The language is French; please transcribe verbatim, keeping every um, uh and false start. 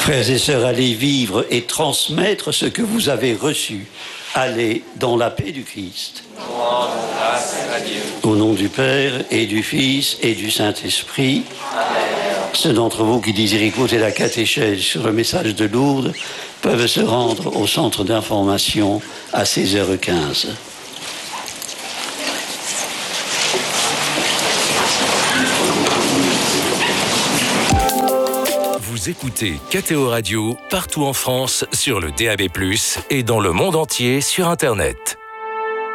Frères et sœurs, allez vivre et transmettre ce que vous avez reçu. Allez dans la paix du Christ. Au nom du Père et du Fils et du Saint-Esprit. Ceux d'entre vous qui désirent écouter la catéchèse sur le message de Lourdes peuvent se rendre au centre d'information à seize heures quinze. Vous écoutez K T O Radio partout en France sur le D A B plus, et dans le monde entier sur Internet.